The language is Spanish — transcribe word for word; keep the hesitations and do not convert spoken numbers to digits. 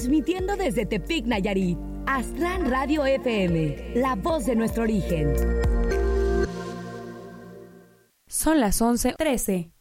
transmitiendo desde Tepic, Nayarit. Aztlán Radio F M, la voz de nuestro origen. Son las once trece.